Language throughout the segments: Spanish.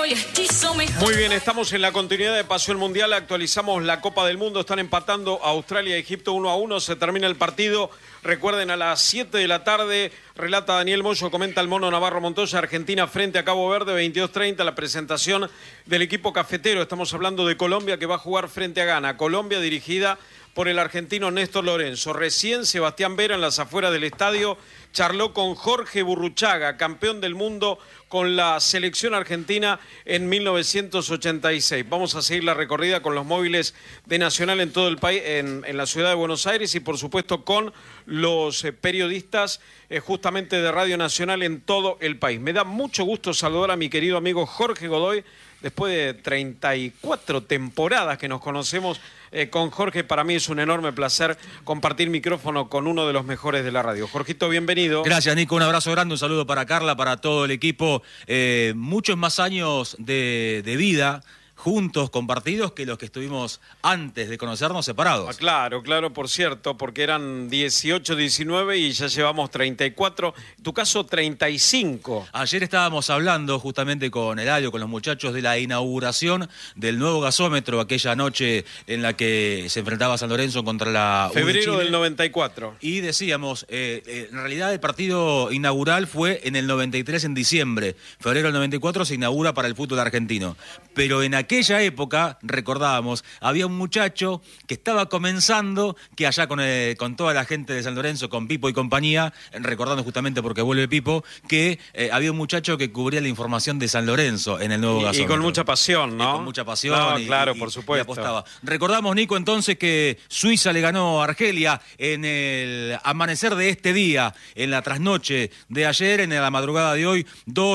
Muy bien, estamos en la continuidad de Pasión Mundial, actualizamos la Copa del Mundo, están empatando Australia y Egipto 1-1, se termina el partido, recuerden a las 7 de la tarde, relata Daniel Moyo, comenta el Mono Navarro Montoya, Argentina frente a Cabo Verde, 22:30, la presentación del equipo cafetero, estamos hablando de Colombia que va a jugar frente a Ghana, Colombia dirigida por el argentino Néstor Lorenzo. Recién Sebastián Vera en las afueras del estadio charló con Jorge Burruchaga, campeón del mundo con la selección argentina en 1986. Vamos a seguir la recorrida con los móviles de Nacional en todo el país, en la ciudad de Buenos Aires y por supuesto con los periodistas justamente de Radio Nacional en todo el país. Me da mucho gusto saludar a mi querido amigo Jorge Godoy. Después de 34 temporadas que nos conocemos con Jorge, para mí es un enorme placer compartir micrófono con uno de los mejores de la radio. Jorgito, bienvenido. Gracias, Nico. Un abrazo grande, un saludo para Carla, para todo el equipo. Muchos más años de vida juntos, compartidos, que los que estuvimos antes de conocernos separados. Claro, por cierto, porque eran 18, 19 y ya llevamos 34, en tu caso 35. Ayer estábamos hablando justamente con Eladio, con los muchachos, de la inauguración del nuevo gasómetro, aquella noche en la que se enfrentaba San Lorenzo contra la Febrero del 94. Y decíamos, en realidad el partido inaugural fue en el 93, en diciembre. Febrero del 94 se inaugura para el fútbol argentino. Pero en aquella época, recordábamos, había un muchacho que estaba comenzando, que allá con toda la gente de San Lorenzo, con Pipo y compañía, recordando justamente porque vuelve Pipo, que había un muchacho que cubría la información de San Lorenzo en el nuevo gasómetro. Y con mucha pasión, ¿no? Y con mucha pasión. No, y, claro, y, por supuesto. Y apostaba. Recordamos, Nico, entonces que Suiza le ganó a Argelia en el amanecer de este día, en la trasnoche de ayer, en la madrugada de hoy,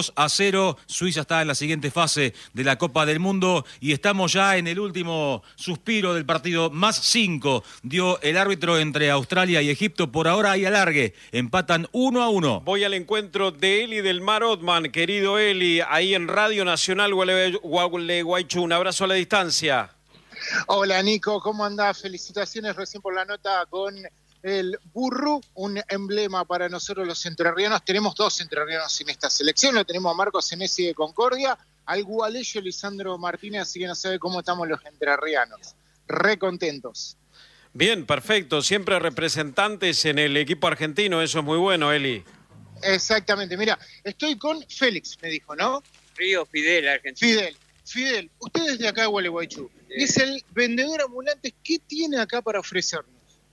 2-0. Suiza está en la siguiente fase de la Copa del Mundo y estamos ya en el último suspiro del partido. Más 5 dio el árbitro entre Australia y Egipto. Por ahora hay alargue. Empatan 1-1. Voy al encuentro de Eli del Mar Othman. Querido Eli, ahí en Radio Nacional Gualeguaychú. Un abrazo a la distancia. Hola Nico, ¿cómo andás? Felicitaciones recién por la nota con el Burru, un emblema para nosotros los entrerrianos. Tenemos 2 entrerrianos en esta selección, lo tenemos a Marcos Senesi de Concordia, al gualeyo Lisandro Martínez, así que no sabe cómo estamos los entrerrianos. Re contentos. Bien, perfecto, siempre representantes en el equipo argentino, eso es muy bueno, Eli. Exactamente, mira, estoy con Félix, me dijo, ¿no? Río Fidel, Argentina. Fidel, usted es de acá de Gualeguaychú, es el vendedor ambulante, ¿qué tiene acá para ofrecernos?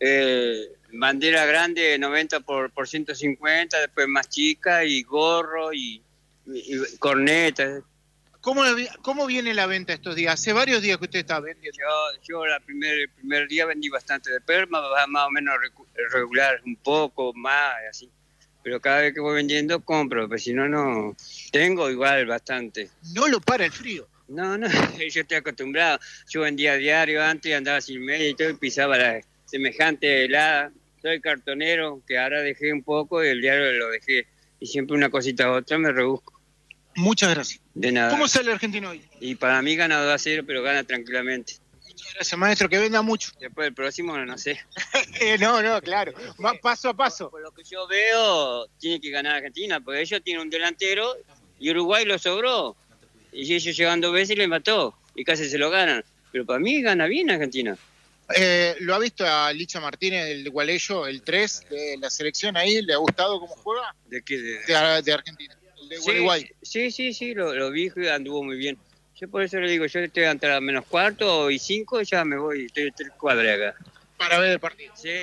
Bandera grande 90 por 150, después más chica y gorro y corneta. ¿Cómo viene la venta estos días? Hace varios días que usted está vendiendo. Yo el primer día vendí bastante de perma, más o menos regular, un poco más, así. Pero cada vez que voy vendiendo compro, pero si no, no. Tengo igual bastante. ¿No lo para el frío? No, yo estoy acostumbrado. Yo vendía diario antes, andaba sin media y todo, y pisaba la semejante helada. Soy cartonero, que ahora dejé un poco y el diario lo dejé. Y siempre una cosita a otra me rebusco. Muchas gracias. De nada. ¿Cómo sale el argentino hoy? Y para mí gana 2-0, pero gana tranquilamente. Muchas gracias, maestro, que venda mucho. Después del próximo, no sé. No, claro. Va paso a paso. Por lo que yo veo, tiene que ganar Argentina, porque ellos tienen un delantero y Uruguay lo sobró. Y ellos llegan 2 veces y le mató. Y casi se lo ganan. Pero para mí gana bien Argentina. ¿Lo ha visto a Licha Martínez del Gualeyo, el 3 de la selección ahí? ¿Le ha gustado cómo juega? ¿De qué? De Argentina, el de Uruguay. Sí, lo vi y anduvo muy bien. Yo por eso le digo, yo estoy entre menos cuarto y 5 y ya me voy, estoy 3 cuadras acá. Para ver el partido. Sí.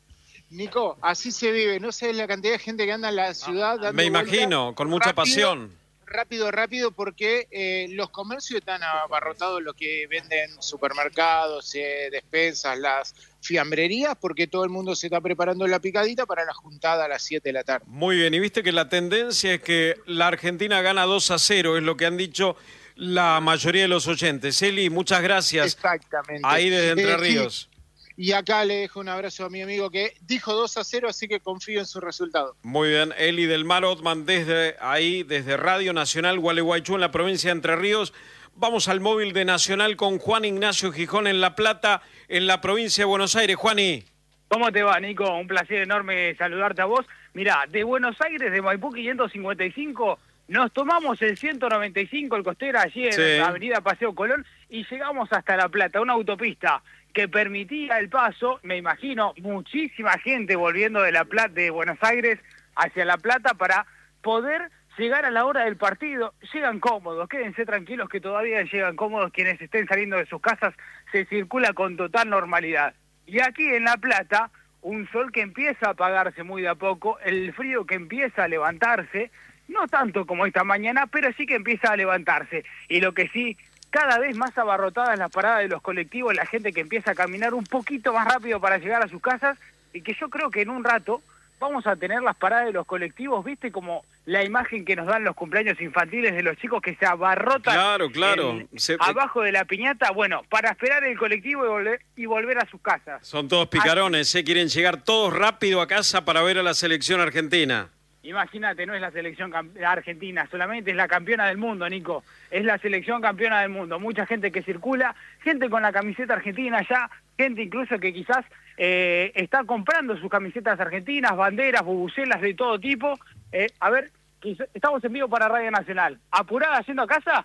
Nico, así se vive, no sé la cantidad de gente que anda en la ciudad. Me imagino, con mucha pasión. Rápido, porque los comercios están abarrotados, lo que venden supermercados, despensas, las fiambrerías, porque todo el mundo se está preparando la picadita para la juntada a las 7 de la tarde. Muy bien, y viste que la tendencia es que la Argentina gana 2-0, es lo que han dicho la mayoría de los oyentes. Eli, muchas gracias. Exactamente. Ahí desde Entre Ríos. Sí. Y acá le dejo un abrazo a mi amigo que dijo 2-0, así que confío en su resultado. Muy bien, Eli del Mar Othman desde Radio Nacional Gualeguaychú en la provincia de Entre Ríos. Vamos al móvil de Nacional con Juan Ignacio Gijón en La Plata, en la provincia de Buenos Aires. Juani. ¿Cómo te va, Nico? Un placer enorme saludarte a vos. Mirá, de Buenos Aires, de Maipú 555, Nos tomamos el 195, el Costera, allí en la avenida Paseo Colón, y llegamos hasta La Plata, una autopista que permitía el paso, me imagino, muchísima gente volviendo de La Plata, de Buenos Aires hacia La Plata para poder llegar a la hora del partido. Llegan cómodos, quédense tranquilos que todavía llegan cómodos quienes estén saliendo de sus casas, se circula con total normalidad. Y aquí en La Plata, un sol que empieza a apagarse muy de a poco, el frío que empieza a levantarse, no tanto como esta mañana, pero sí que empieza a levantarse. Y lo que sí, cada vez más abarrotadas las paradas de los colectivos, la gente que empieza a caminar un poquito más rápido para llegar a sus casas, y que yo creo que en un rato vamos a tener las paradas de los colectivos, ¿viste? Como la imagen que nos dan los cumpleaños infantiles de los chicos que se abarrotan abajo de la piñata, bueno, para esperar el colectivo y volver a sus casas. Son todos picarones, quieren llegar todos rápido a casa para ver a la selección argentina. Imagínate, no es la selección argentina, solamente es la campeona del mundo, Nico. Es la selección campeona del mundo. Mucha gente que circula, gente con la camiseta argentina ya, gente incluso que quizás está comprando sus camisetas argentinas, banderas, bubucelas de todo tipo. A ver, estamos en vivo para Radio Nacional. ¿Apurada yendo a casa?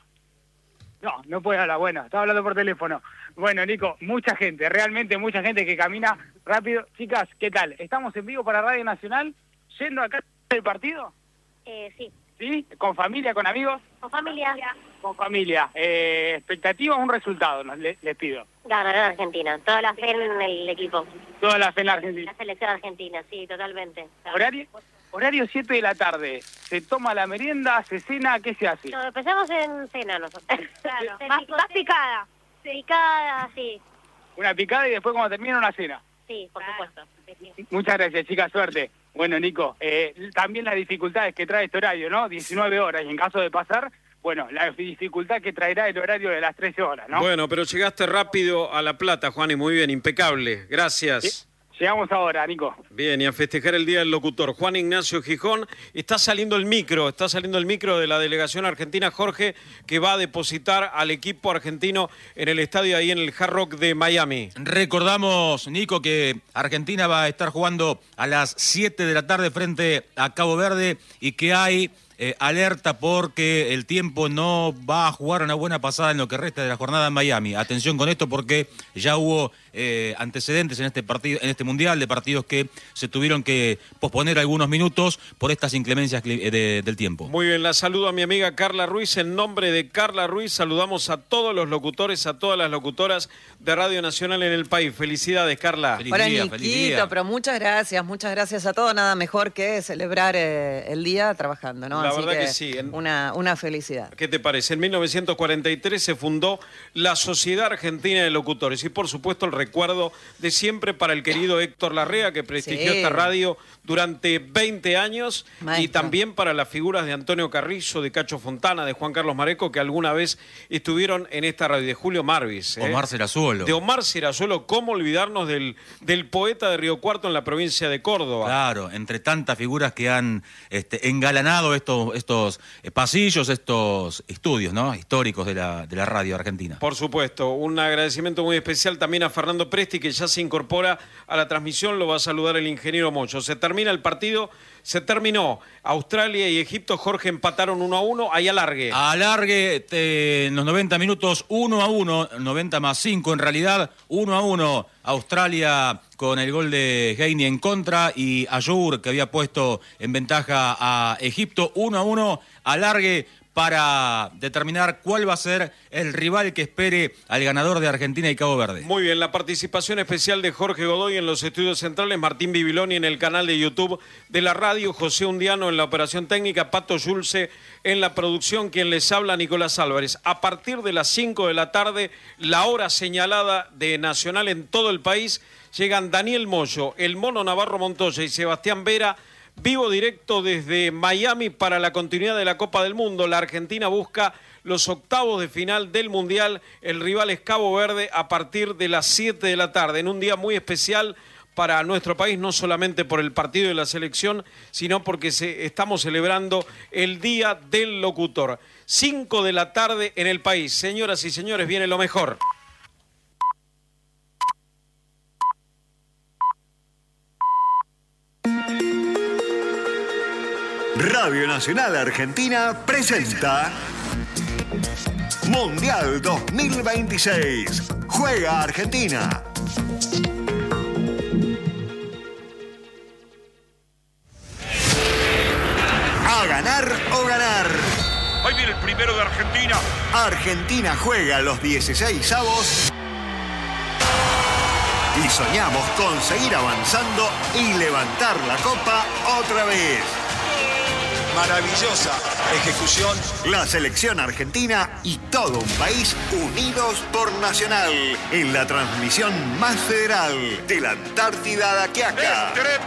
No puede hablar, bueno, estaba hablando por teléfono. Bueno, Nico, mucha gente, realmente mucha gente que camina rápido. Chicas, ¿qué tal? Estamos en vivo para Radio Nacional, yendo a casa del partido. Sí. ¿Sí? ¿Con familia, con amigos? Con familia. Con familia. ¿Expectativa o un resultado? Les pido. Ganar Argentina. Toda la fe en el equipo. Toda la fe en la Argentina. La selección argentina, sí, totalmente. Horario 7 de la tarde. ¿Se toma la merienda? ¿Se cena? ¿Qué se hace? No, empezamos en cena nosotros. Claro. Más picada. Picada, sí. Una picada y después cuando termina una cena. Sí, por supuesto. Muchas gracias, chicas. Suerte. Bueno, Nico, también las dificultades que trae este horario, ¿no? 19 horas, y en caso de pasar, bueno, la dificultad que traerá el horario de las 13 horas, ¿no? Bueno, pero llegaste rápido a La Plata, Juan, y muy bien, impecable. Gracias. Llegamos ahora, Nico. Bien, y a festejar el Día del Locutor. Juan Ignacio Gijón, está saliendo el micro de la delegación argentina, Jorge, que va a depositar al equipo argentino en el estadio ahí en el Hard Rock de Miami. Recordamos, Nico, que Argentina va a estar jugando a las 7 de la tarde frente a Cabo Verde y que hay alerta porque el tiempo no va a jugar una buena pasada en lo que resta de la jornada en Miami. Atención con esto porque ya hubo antecedentes en este partido, en este mundial, de partidos que se tuvieron que posponer algunos minutos por estas inclemencias del tiempo. Muy bien, la saludo a mi amiga Carla Ruiz. En nombre de Carla Ruiz saludamos a todos los locutores, a todas las locutoras de Radio Nacional en el país. Felicidades, Carla. Hola, Niquito, pero muchas gracias a todos. Nada mejor que celebrar el día trabajando, ¿no? La Así verdad que sí. Una felicidad. ¿Qué te parece? En 1943 se fundó la Sociedad Argentina de Locutores y por supuesto el recuerdo de siempre para el querido Héctor Larrea, que prestigió esta radio durante 20 años. Maestro. Y también para las figuras de Antonio Carrizo, de Cacho Fontana, de Juan Carlos Mareco, que alguna vez estuvieron en esta radio, de Julio Marvis. Omar Serazuelo. De Omar Serazuelo, ¿cómo olvidarnos del poeta de Río Cuarto en la provincia de Córdoba? Claro, entre tantas figuras que han engalanado estos pasillos, estos estudios, ¿no?, históricos de la radio argentina. Por supuesto, un agradecimiento muy especial también a Fernando Presti, que ya se incorpora a la transmisión, lo va a saludar el ingeniero Mocho. Se termina el partido, se terminó. Australia y Egipto, Jorge, empataron 1-1, hay alargue. Alargue en los 90 minutos, 1-1, 90 más 5 en realidad, 1-1. Australia con el gol de Heine en contra y Ayour, que había puesto en ventaja a Egipto, 1-1, alargue para determinar cuál va a ser el rival que espere al ganador de Argentina y Cabo Verde. Muy bien, la participación especial de Jorge Godoy en los estudios centrales, Martín Bibiloni en el canal de YouTube de la radio, José Undiano en la operación técnica, Pato Yulce en la producción, quien les habla, Nicolás Álvarez. A partir de las 5 de la tarde, la hora señalada de Nacional en todo el país, llegan Daniel Moyo, el Mono Navarro Montoya y Sebastián Vera, vivo directo desde Miami para la continuidad de la Copa del Mundo. La Argentina busca los octavos de final del Mundial. El rival es Cabo Verde a partir de las 7 de la tarde, en un día muy especial para nuestro país, no solamente por el partido de la selección, sino porque estamos celebrando el Día del Locutor. 5 de la tarde en el país. Señoras y señores, viene lo mejor. Radio Nacional Argentina presenta Mundial 2026. Juega Argentina. A ganar o ganar. Ahí viene el primero de Argentina. Argentina juega los 16avos y soñamos con seguir avanzando y levantar la copa otra vez. Maravillosa ejecución. La selección argentina y todo un país unidos por Nacional en la transmisión más federal de la Antártida a Quiaca.